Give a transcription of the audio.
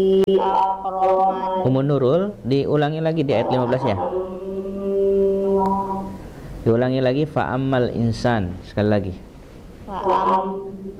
Umun Nurul, diulangi lagi di ayat 15 ya. Diulangi lagi, fa'ammal insan, sekali lagi.